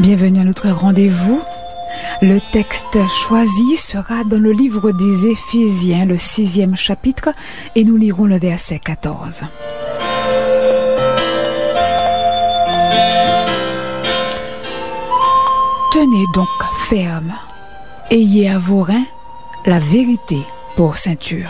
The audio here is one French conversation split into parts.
Bienvenue à notre rendez-vous. Le texte choisi sera dans le livre des Éphésiens, le 6e chapitre, et nous lirons le verset 14. Tenez donc ferme, ayez à vos reins la vérité pour ceinture.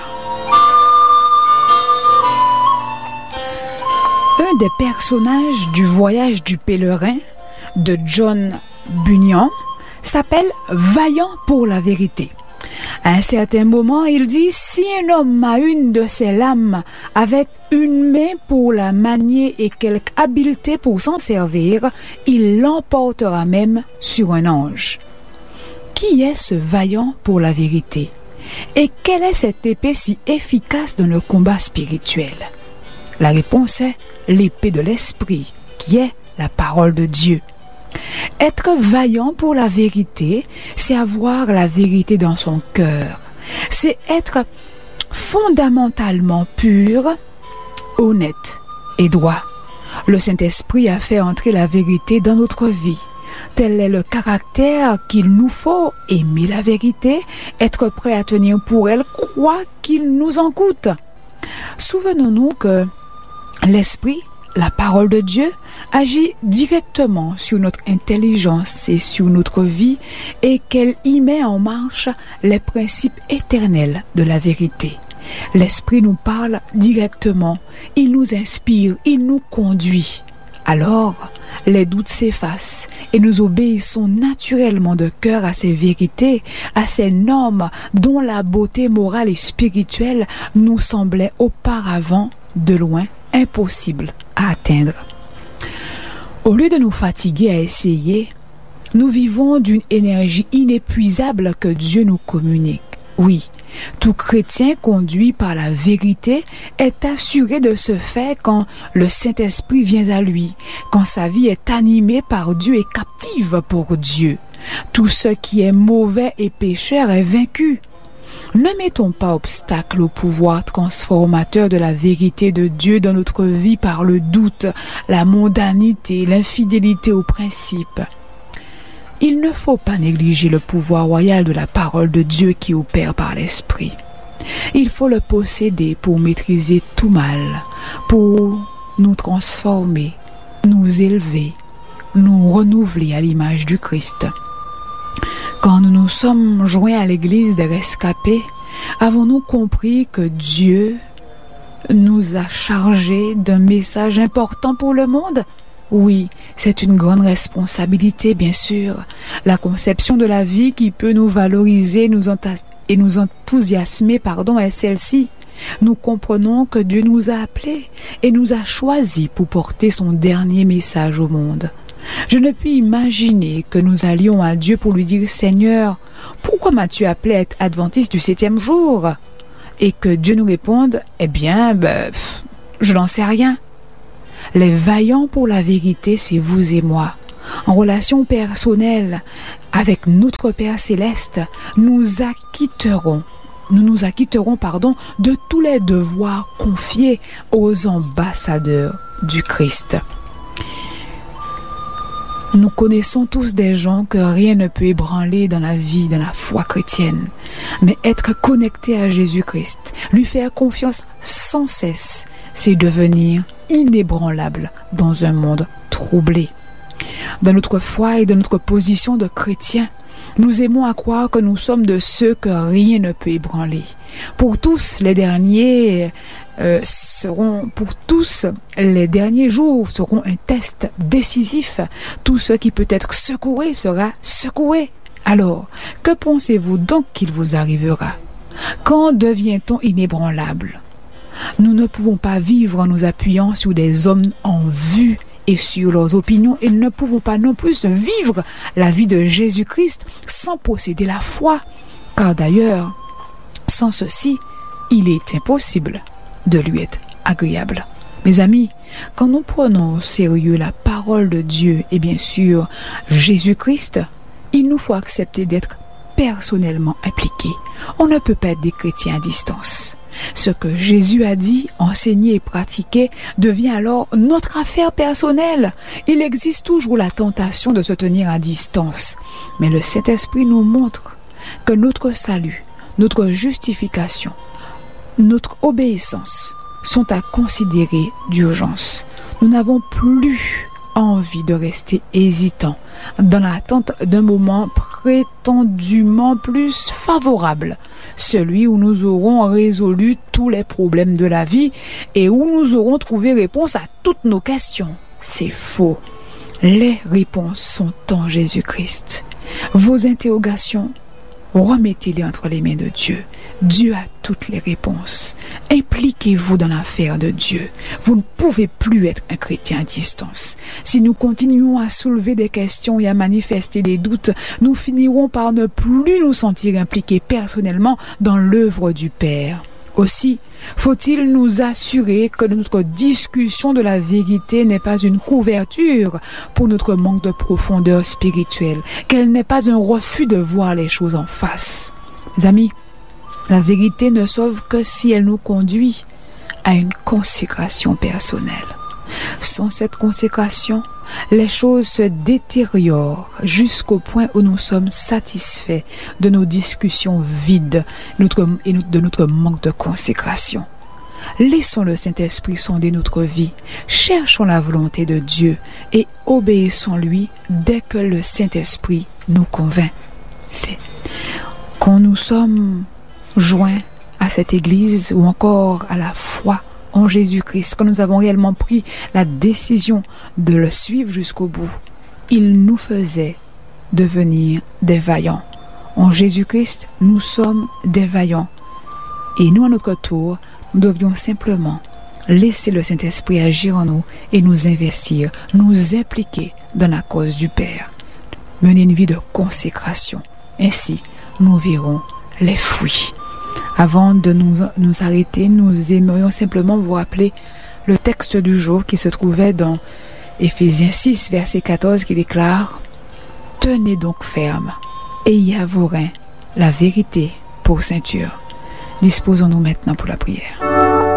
Un des personnages du voyage du pèlerin de John Bunyan s'appelle Vaillant pour la vérité. À un certain moment, il dit: si un homme a une de ses lames avec une main pour la manier et quelque habileté pour s'en servir, il l'emportera même sur un ange. Qui est ce vaillant pour la vérité? Et quelle est cette épée si efficace dans le combat spirituel? La réponse est l'épée de l'esprit, qui est la parole de Dieu. Être vaillant pour la vérité, c'est avoir la vérité dans son cœur. C'est être fondamentalement pur, honnête et droit. Le Saint-Esprit a fait entrer la vérité dans notre vie. Tel est le caractère qu'il nous faut: aimer la vérité, être prêt à tenir pour elle, quoi qu'il nous en coûte. Souvenons-nous que l'Esprit, la parole de Dieu, agit directement sur notre intelligence et sur notre vie, et qu'elle y met en marche les principes éternels de la vérité. L'Esprit nous parle directement, il nous inspire, il nous conduit. Alors, les doutes s'effacent et nous obéissons naturellement de cœur à ces vérités, à ces normes dont la beauté morale et spirituelle nous semblait auparavant de loin impossible à atteindre. Au lieu de nous fatiguer à essayer, nous vivons d'une énergie inépuisable que Dieu nous communique. Oui, tout chrétien conduit par la vérité est assuré de ce fait quand le Saint-Esprit vient à lui, quand sa vie est animée par Dieu et captive pour Dieu. Tout ce qui est mauvais et pécheur est vaincu. Ne mettons pas obstacle au pouvoir transformateur de la vérité de Dieu dans notre vie par le doute, la mondanité, l'infidélité aux principes. Il ne faut pas négliger le pouvoir royal de la parole de Dieu qui opère par l'Esprit. Il faut le posséder pour maîtriser tout mal, pour nous transformer, nous élever, nous renouveler à l'image du Christ. Quand nous nous sommes joints à l'église des rescapés, avons-nous compris que Dieu nous a chargés d'un message important pour le monde? Oui, c'est une grande responsabilité, bien sûr. La conception de la vie qui peut nous valoriser et nous enthousiasmer, est celle-ci. Nous comprenons que Dieu nous a appelés et nous a choisis pour porter son dernier message au monde. Je ne puis imaginer que nous allions à Dieu pour lui dire: Seigneur, pourquoi m'as-tu appelé à être adventiste du 7e jour? Et que Dieu nous réponde: je n'en sais rien. Les vaillants pour la vérité, c'est vous et moi. En relation personnelle avec notre Père Céleste, nous nous acquitterons de tous les devoirs confiés aux ambassadeurs du Christ. Nous connaissons tous des gens que rien ne peut ébranler dans la vie, dans la foi chrétienne. Mais être connecté à Jésus-Christ, lui faire confiance sans cesse, c'est devenir inébranlable dans un monde troublé. Dans notre foi et dans notre position de chrétien, nous aimons à croire que nous sommes de ceux que rien ne peut ébranler. Pour tous, les derniers jours seront un test décisif. Tout ce qui peut être secoué sera secoué. Alors, que pensez-vous donc qu'il vous arrivera? Quand devient-on inébranlable? Nous ne pouvons pas vivre en nous appuyant sur des hommes en vue et sur leurs opinions, et nous ne pouvons pas non plus vivre la vie de Jésus-Christ sans posséder la foi. Car d'ailleurs, sans ceci, il est impossible de lui être agréable. Mes amis, quand nous prenons au sérieux la parole de Dieu et bien sûr Jésus-Christ, il nous faut accepter d'être personnellement impliqués. On ne peut pas être des chrétiens à distance. Ce que Jésus a dit, enseigné et pratiqué devient alors notre affaire personnelle. Il existe toujours la tentation de se tenir à distance. Mais le Saint-Esprit nous montre que notre salut, notre justification, notre obéissance sont à considérer d'urgence. Nous n'avons plus envie de rester hésitants dans l'attente d'un moment prétendument plus favorable, celui où nous aurons résolu tous les problèmes de la vie et où nous aurons trouvé réponse à toutes nos questions. C'est faux. Les réponses sont en Jésus-Christ. Vos interrogations, remettez-les entre les mains de Dieu. Dieu a toutes les réponses. Impliquez-vous dans l'affaire de Dieu. Vous ne pouvez plus être un chrétien à distance. Si nous continuons à soulever des questions et à manifester des doutes, nous finirons par ne plus nous sentir impliqués personnellement dans l'œuvre du Père. Aussi, faut-il nous assurer que notre discussion de la vérité n'est pas une couverture pour notre manque de profondeur spirituelle, qu'elle n'est pas un refus de voir les choses en face. Mes amis, la vérité ne sauve que si elle nous conduit à une consécration personnelle. Sans cette consécration, les choses se détériorent jusqu'au point où nous sommes satisfaits de nos discussions vides et de notre manque de consécration. Laissons le Saint-Esprit sonder notre vie, cherchons la volonté de Dieu et obéissons-lui dès que le Saint-Esprit nous convainc. C'est quand nous sommes joints à cette Église ou encore à la foi en Jésus-Christ, quand nous avons réellement pris la décision de le suivre jusqu'au bout, il nous faisait devenir des vaillants. En Jésus-Christ, nous sommes des vaillants. Et nous, à notre tour, nous devions simplement laisser le Saint-Esprit agir en nous et nous investir, nous impliquer dans la cause du Père. Mener une vie de consécration. Ainsi, nous verrons les fruits. Avant de nous arrêter, nous aimerions simplement vous rappeler le texte du jour qui se trouvait dans Éphésiens 6, verset 14, qui déclare « Tenez donc ferme, ayez à vos reins la vérité pour ceinture. » Disposons-nous maintenant pour la prière.